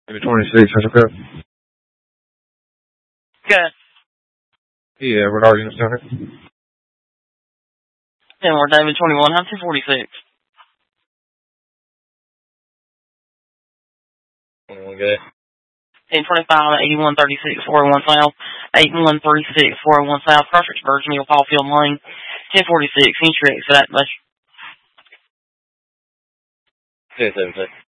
Maybe 26, that's okay. Good. Yeah, what are you understanding? Kenworth David 21, I'm 246. 21 good. 1025, 8136, 401 South, 8136, 401 South, Fredericksburg, Neil Caulfield Lane, 1046, Insurance, that much. 1076.